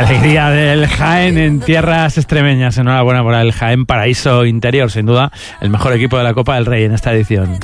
Alegría del Jaén en tierras extremeñas. Enhorabuena por el Jaén Paraíso Interior, sin duda el mejor equipo de la Copa del Rey en esta edición.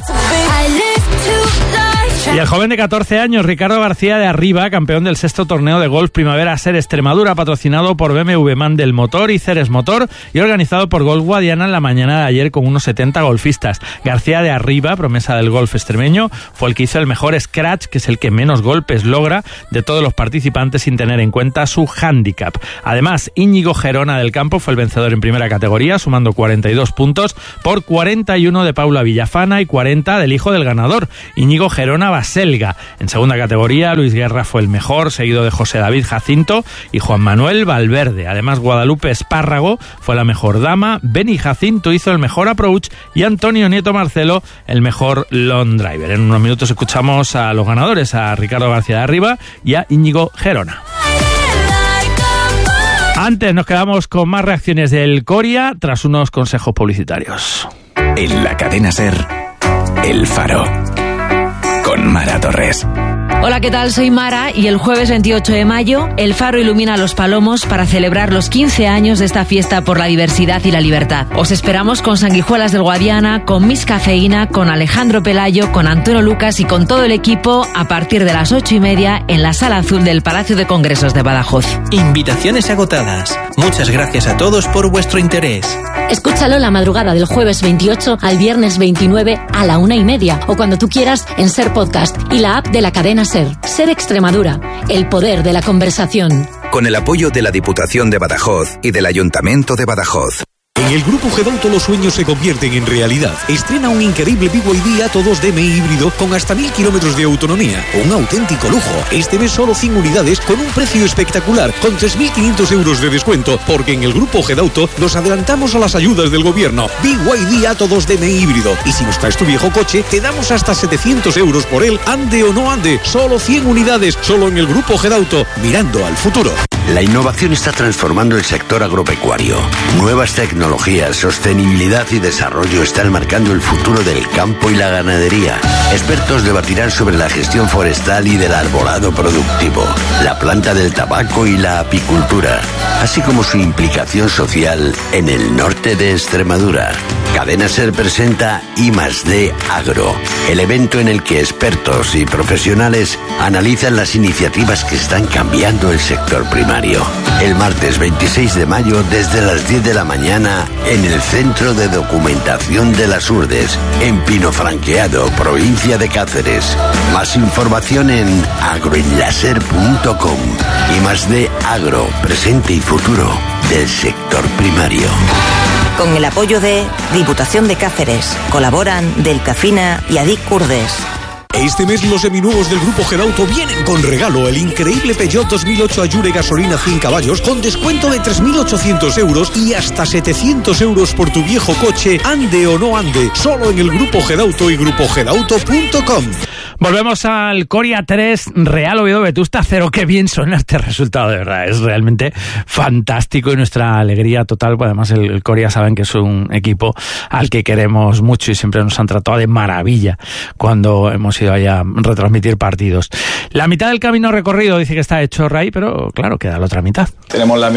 Y el joven de 14 años, Ricardo García de Arriba, campeón del 6º torneo de golf Primavera Ser Extremadura, patrocinado por BMW Mandel Motor y Ceres Motor y organizado por Golf Guadiana en la mañana de ayer con unos 70 golfistas. García de Arriba, promesa del golf extremeño, fue el que hizo el mejor scratch, que es el que menos golpes logra de todos los participantes sin tener en cuenta su hándicap. Además, Íñigo Gerona del Campo fue el vencedor en primera categoría, sumando 42 puntos por 41 de Paula Villafana y 40 del hijo del ganador, Íñigo Gerona Baselga. En segunda categoría, Luis Guerra fue el mejor, seguido de José David Jacinto y Juan Manuel Valverde. Además, Guadalupe Espárrago fue la mejor dama, Beni Jacinto hizo el mejor approach y Antonio Nieto Marcelo el mejor long driver. En unos minutos escuchamos a los ganadores, a Ricardo García de Arriba y a Íñigo Gerona. Antes nos quedamos con más reacciones del Coria tras unos consejos publicitarios. En la cadena SER, El Faro, con Mara Torres. Hola, ¿qué tal? Soy Mara y el jueves 28 de mayo El Faro ilumina Los Palomos para celebrar los 15 años de esta fiesta por la diversidad y la libertad. Os esperamos con Sanguijuelas del Guadiana, con Miss Cafeína, con Alejandro Pelayo, con Antonio Lucas y con todo el equipo a partir de las 8:30 en la Sala Azul del Palacio de Congresos de Badajoz. Invitaciones agotadas. Muchas gracias a todos por vuestro interés. Escúchalo la madrugada del jueves 28 al viernes 29 a la 1:30 o cuando tú quieras en SER Podcast y la app de la cadena SER. SER Extremadura, el poder de la conversación. Con el apoyo de la Diputación de Badajoz y del Ayuntamiento de Badajoz. En el Grupo Gedauto los sueños se convierten en realidad. Estrena un increíble BYD Atto 2 DMI híbrido con hasta 1000 kilómetros de autonomía. Un auténtico lujo. Este mes solo 100 unidades con un precio espectacular, con 3.500 euros de descuento, porque en el Grupo Gedauto nos adelantamos a las ayudas del gobierno. BYD Atto 2 DMI híbrido. Y si nos traes tu viejo coche, te damos hasta 700 euros por él, ande o no ande. Solo 100 unidades, solo en el Grupo Gedauto, mirando al futuro. La innovación está transformando el sector agropecuario. Nuevas tecnologías, sostenibilidad y desarrollo están marcando el futuro del campo y la ganadería. Expertos debatirán sobre la gestión forestal y del arbolado productivo, la planta del tabaco y la apicultura, así como su implicación social en el norte de Extremadura. Cadena SER presenta I+D Agro, el evento en el que expertos y profesionales analizan las iniciativas que están cambiando el sector primario. El martes 26 de mayo desde las 10 de la mañana en el Centro de Documentación de las Urdes, en Pinofranqueado, provincia de Cáceres. Más información en agroenlaser.com. I+D Agro, presente y futuro del sector primario. Con el apoyo de Diputación de Cáceres, colaboran Delcafina y Adic Curdes. Este mes los seminuevos del Grupo Gedauto vienen con regalo: el increíble Peugeot 2008 Allure gasolina 100 caballos con descuento de 3.800 euros y hasta 700 euros por tu viejo coche, ande o no ande, solo en el Grupo Gedauto y grupogedauto.com. Volvemos al Coria 3, Real Oviedo Vetusta 0. Qué bien suena este resultado, de verdad. Es realmente fantástico y nuestra alegría total. Pues además el Coria saben que es un equipo al que queremos mucho y siempre nos han tratado de maravilla cuando hemos ido allá a retransmitir partidos. La mitad del camino recorrido dice que está hecho, Ray, pero claro, queda la otra mitad. Tenemos la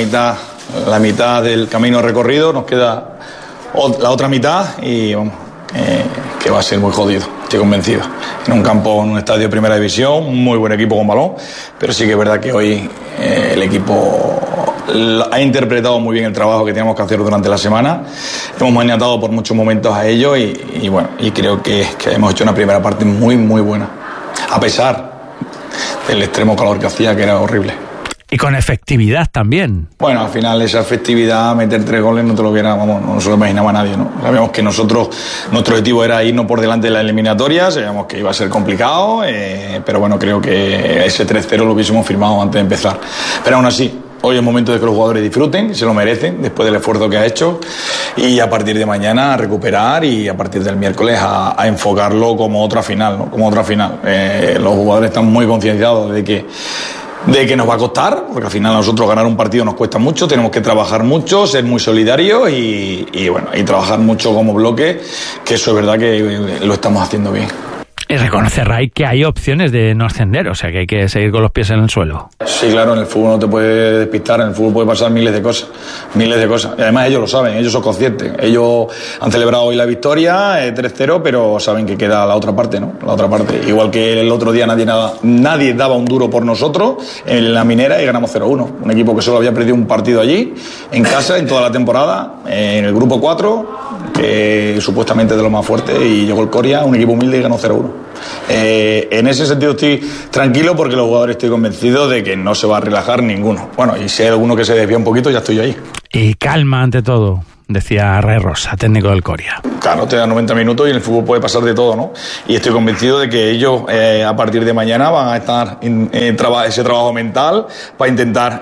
mitad del camino recorrido, nos queda la otra mitad y vamos, que va a ser muy jodido, estoy convencido. En un campo, en un estadio de primera división, un muy buen equipo con balón, pero sí que es verdad que hoy el equipo ha interpretado muy bien el trabajo que teníamos que hacer durante la semana. Hemos maniatado por muchos momentos a ello y bueno, y creo que hemos hecho una primera parte muy muy buena, a pesar del extremo calor que hacía, que era horrible. Y con efectividad también. Bueno, al final esa efectividad, meter 3 goles, no te lo hubiera, vamos, no se lo imaginaba nadie, ¿no? Sabíamos que nuestro objetivo era irnos por delante de la eliminatoria, sabíamos que iba a ser complicado, pero bueno, creo que ese 3-0 lo hubiésemos firmado antes de empezar. Pero aún así, hoy es momento de que los jugadores disfruten, se lo merecen después del esfuerzo que ha hecho, y a partir de mañana a recuperar y a partir del miércoles a enfocarlo como otra final, ¿no? Como otra final. Los jugadores están muy concienciados de que nos va a costar, porque al final a nosotros ganar un partido nos cuesta mucho, tenemos que trabajar mucho, ser muy solidarios y bueno, y trabajar mucho como bloque, que eso es verdad que lo estamos haciendo bien. Y reconoce Ray que hay opciones de no ascender, o sea que hay que seguir con los pies en el suelo. Sí, claro, en el fútbol no te puedes despistar, en el fútbol puede pasar miles de cosas. Y además ellos lo saben, ellos son conscientes. Ellos han celebrado hoy la victoria, 3-0, pero saben que queda la otra parte, ¿no? La otra parte. Igual que el otro día nadie daba un duro por nosotros en la Minera y ganamos 0-1. Un equipo que solo había perdido un partido allí, en casa, en toda la temporada, en el grupo 4, que supuestamente es de los más fuertes, y llegó el Coria, un equipo humilde, y ganó 0-1. En ese sentido estoy tranquilo porque los jugadores estoy convencido de que no se va a relajar ninguno. Bueno, y si hay alguno que se desvía un poquito, ya estoy ahí. Y calma ante todo, decía Ray Rosa, técnico del Coria. Claro, te dan 90 minutos y en el fútbol puede pasar de todo, ¿no? Y estoy convencido de que ellos a partir de mañana van a estar en ese trabajo mental para intentar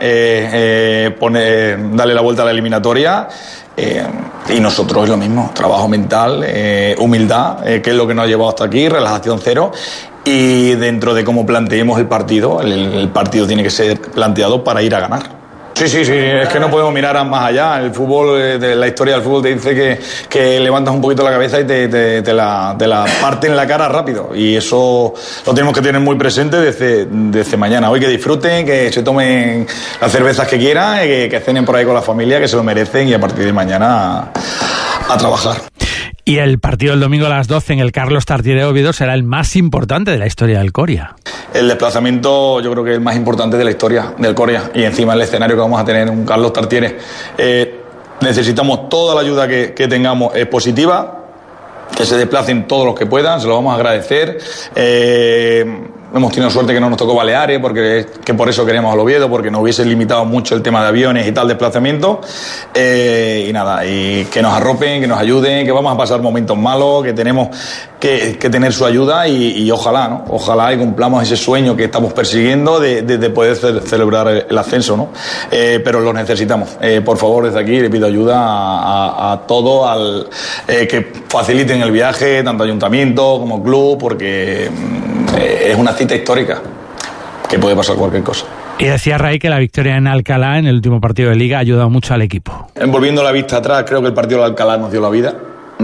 darle la vuelta a la eliminatoria. Y nosotros es lo mismo, trabajo mental, humildad, que es lo que nos ha llevado hasta aquí, relajación cero. Y dentro de cómo planteemos el partido, el partido tiene que ser planteado para ir a ganar. Sí, es que no podemos mirar más allá. El fútbol, la historia del fútbol te dice que levantas un poquito la cabeza y te la parte en la cara rápido. Y eso lo tenemos que tener muy presente desde mañana. Hoy que disfruten, que se tomen las cervezas que quieran, que cenen por ahí con la familia, que se lo merecen, y a partir de mañana a trabajar. Y el partido del domingo a las 12 en el Carlos Tartiere de Oviedo será el más importante de la historia del Coria. El desplazamiento yo creo que es el más importante de la historia del Coria, y encima el escenario que vamos a tener en un Carlos Tartiere. Necesitamos toda la ayuda que tengamos, es positiva, que se desplacen todos los que puedan, se lo vamos a agradecer. Hemos tenido suerte que no nos tocó Baleares, porque por eso queríamos al Oviedo, porque nos hubiese limitado mucho el tema de aviones y tal, desplazamiento. Y nada, y que nos arropen, que nos ayuden, que vamos a pasar momentos malos, que tenemos que tener su ayuda, y ojalá, ¿no? Ojalá y cumplamos ese sueño que estamos persiguiendo de poder celebrar el ascenso, ¿no? Pero lo necesitamos. Por favor, desde aquí le pido ayuda a todos, que faciliten el viaje, tanto ayuntamiento como club, porque es una cita histórica, que puede pasar cualquier cosa. Y decía Ray que la victoria en Alcalá, en el último partido de Liga, ha ayudado mucho al equipo. Volviendo la vista atrás, creo que el partido de Alcalá nos dio la vida.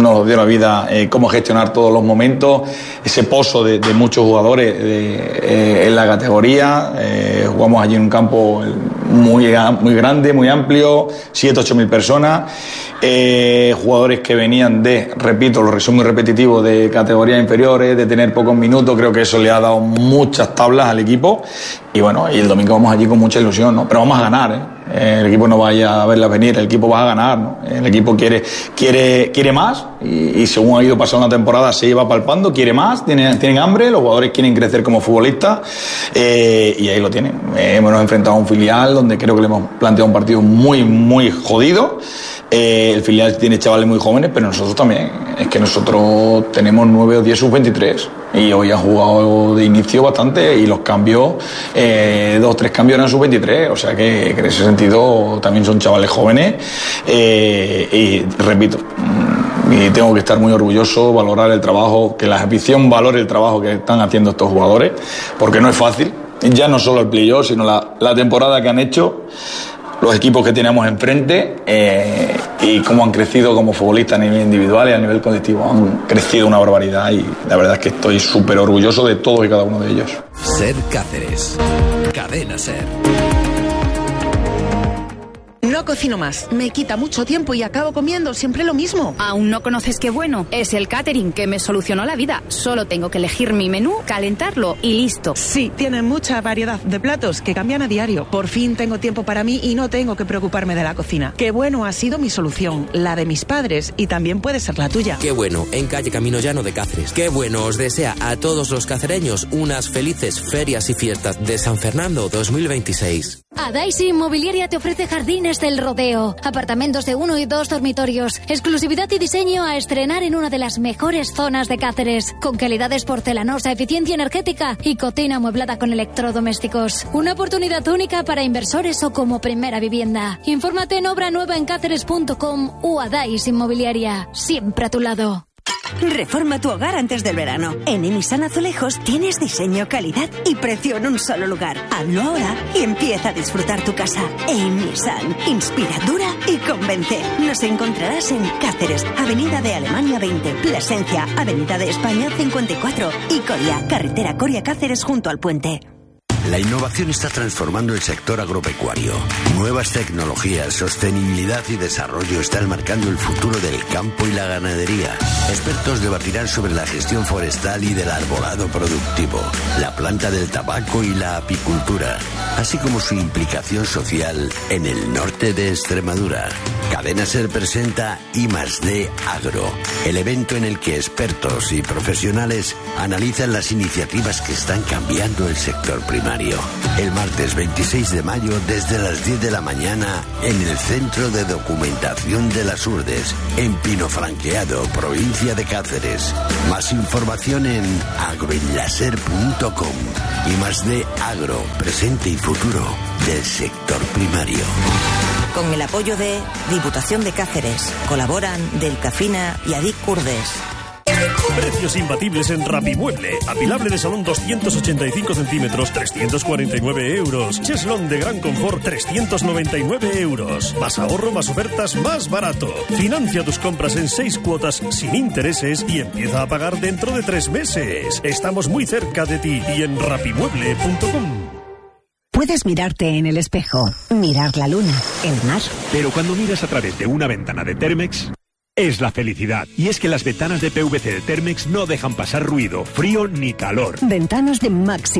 Cómo gestionar todos los momentos, ese pozo de muchos jugadores en la categoría. Jugamos allí en un campo muy grande, muy amplio, 7-8 personas. Jugadores que venían repito, lo resumo repetitivo, de categorías inferiores, de tener pocos minutos. Creo que eso le ha dado muchas tablas al equipo. Y bueno, y el domingo vamos allí con mucha ilusión, ¿no? Pero vamos a ganar, El equipo no vaya a verla venir, el equipo va a ganar, ¿no? El equipo quiere más, y según ha ido pasando la temporada se iba palpando, quiere más, tienen hambre, los jugadores quieren crecer como futbolistas, y ahí lo tienen. Hemos enfrentado a un filial donde creo que le hemos planteado un partido muy, muy jodido. El filial tiene chavales muy jóvenes, pero nosotros también. Es que nosotros tenemos 9 o 10 sub-23 y hoy han jugado de inicio bastante, y los cambios, 2 o 3 cambios eran sub-23, o sea que en ese sentido también son chavales jóvenes, y repito, y tengo que estar muy orgulloso, valorar el trabajo, que la afición valore el trabajo que están haciendo estos jugadores, porque no es fácil, ya no solo el playoff, sino la temporada que han hecho, los equipos que tenemos enfrente, y cómo han crecido como futbolistas a nivel individual y a nivel colectivo. Han crecido una barbaridad, y la verdad es que estoy súper orgulloso de todos y cada uno de ellos. Ser Cáceres. Cadena Ser. No cocino más. Me quita mucho tiempo y acabo comiendo siempre lo mismo. ¿Aún no conoces qué bueno? Es el catering que me solucionó la vida. Solo tengo que elegir mi menú, calentarlo y listo. Sí, tienen mucha variedad de platos que cambian a diario. Por fin tengo tiempo para mí y no tengo que preocuparme de la cocina. Qué bueno ha sido mi solución, la de mis padres, y también puede ser la tuya. Qué bueno, en calle Camino Llano de Cáceres. Qué bueno os desea a todos los cacereños unas felices ferias y fiestas de San Fernando 2026. Adaisy Inmobiliaria te ofrece Jardines del Rodeo, apartamentos de 1 y 2 dormitorios, exclusividad y diseño a estrenar en una de las mejores zonas de Cáceres, con calidades porcelanosa, eficiencia energética y cocina amueblada con electrodomésticos. Una oportunidad única para inversores o como primera vivienda. Infórmate en obranuevaencáceres.com o Adaisy Inmobiliaria, siempre a tu lado. Reforma tu hogar antes del verano. En Emisan Azulejos tienes diseño, calidad y precio en un solo lugar. Hazlo ahora y empieza a disfrutar tu casa. Emisan. Inspira, dura y convence. Nos encontrarás en Cáceres, Avenida de Alemania 20, Plasencia, Avenida de España 54 y Coria, carretera Coria-Cáceres junto al puente. La innovación está transformando el sector agropecuario. Nuevas tecnologías, sostenibilidad y desarrollo están marcando el futuro del campo y la ganadería. Expertos debatirán sobre la gestión forestal y del arbolado productivo, la planta del tabaco y la apicultura, así como su implicación social en el norte de Extremadura. Cadena SER presenta I+D Agro, el evento en el que expertos y profesionales analizan las iniciativas que están cambiando el sector primario. El martes 26 de mayo desde las 10 de la mañana en el Centro de Documentación de las Urdes, en Pinofranqueado, provincia de Cáceres. Más información en agroenlaser.com. I+D Agro, presente y futuro del sector primario. Con el apoyo de Diputación de Cáceres. Colaboran Delcafina y Adic Curdes. Precios imbatibles en Rapimueble. Apilable de salón 285 centímetros, 349 euros. Cheslón de gran confort, 399 euros. Más ahorro, más ofertas, más barato. Financia tus compras en 6 cuotas sin intereses y empieza a pagar dentro de 3 meses. Estamos muy cerca de ti y en rapimueble.com. Puedes mirarte en el espejo, mirar la luna, el mar. Pero cuando miras a través de una ventana de Thermex, es la felicidad. Y es que las ventanas de PVC de Thermex no dejan pasar ruido, frío ni calor. Ventanas de Maxi